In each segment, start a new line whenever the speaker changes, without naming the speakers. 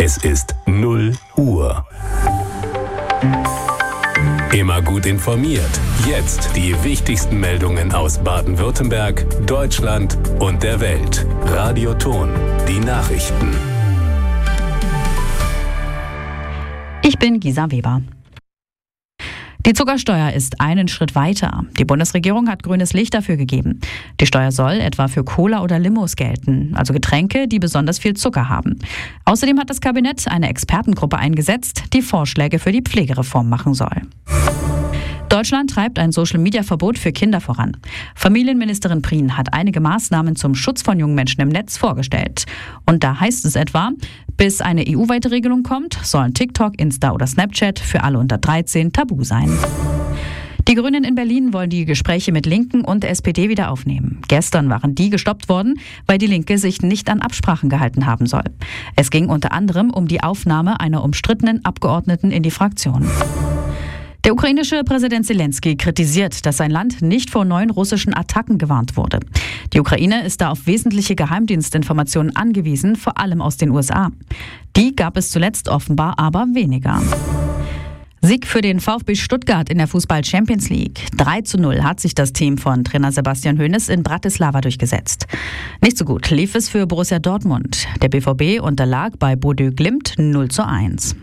Es ist 0 Uhr. Immer gut informiert. Jetzt die wichtigsten Meldungen aus Baden-Württemberg, Deutschland und der Welt. Radio Ton, die Nachrichten.
Ich bin Gisa Weber. Die Zuckersteuer ist einen Schritt weiter. Die Bundesregierung hat grünes Licht dafür gegeben. Die Steuer soll etwa für Cola oder Limos gelten, also Getränke, die besonders viel Zucker haben. Außerdem hat das Kabinett eine Expertengruppe eingesetzt, die Vorschläge für die Pflegereform machen soll. Deutschland treibt ein Social-Media-Verbot für Kinder voran. Familienministerin Prien hat einige Maßnahmen zum Schutz von jungen Menschen im Netz vorgestellt. Und da heißt es etwa, bis eine EU-weite Regelung kommt, sollen TikTok, Insta oder Snapchat für alle unter 13 tabu sein. Die Grünen in Berlin wollen die Gespräche mit Linken und der SPD wieder aufnehmen. Gestern waren die gestoppt worden, weil die Linke sich nicht an Absprachen gehalten haben soll. Es ging unter anderem um die Aufnahme einer umstrittenen Abgeordneten in die Fraktion. Der ukrainische Präsident Zelensky kritisiert, dass sein Land nicht vor neuen russischen Attacken gewarnt wurde. Die Ukraine ist da auf wesentliche Geheimdienstinformationen angewiesen, vor allem aus den USA. Die gab es zuletzt offenbar aber weniger. Sieg für den VfB Stuttgart in der Fußball-Champions League. 3:0 hat sich das Team von Trainer Sebastian Hoeneß in Bratislava durchgesetzt. Nicht so gut lief es für Borussia Dortmund. Der BVB unterlag bei Bodø Glimt 0:1.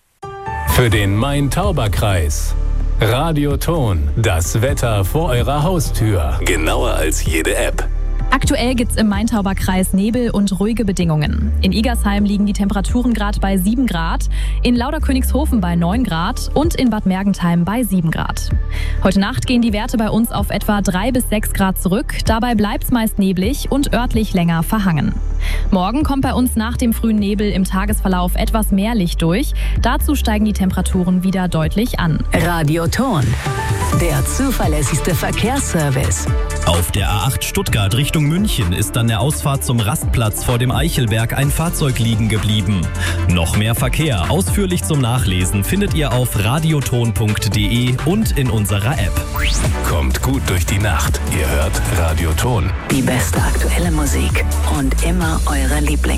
Für den Main-Tauber-Kreis. Radio Ton, das Wetter vor eurer Haustür. Genauer als jede App.
Aktuell gibt's im Main-Tauber-Kreis Nebel und ruhige Bedingungen. In Igersheim liegen die Temperaturen gerade bei 7 Grad, in Lauderkönigshofen bei 9 Grad und in Bad Mergentheim bei 7 Grad. Heute Nacht gehen die Werte bei uns auf etwa 3 bis 6 Grad zurück. Dabei bleibt's meist neblig und örtlich länger verhangen. Morgen kommt bei uns nach dem frühen Nebel im Tagesverlauf etwas mehr Licht durch. Dazu steigen die Temperaturen wieder deutlich an.
Radio Ton, der zuverlässigste Verkehrsservice.
Auf der A8 Stuttgart Richtung München ist an der Ausfahrt zum Rastplatz vor dem Eichelberg ein Fahrzeug liegen geblieben. Noch mehr Verkehr ausführlich zum Nachlesen findet ihr auf radioton.de und in unserer App.
Kommt gut durch die Nacht. Ihr hört Radio Ton.
Die beste aktuelle Musik und immer eure Lieblings.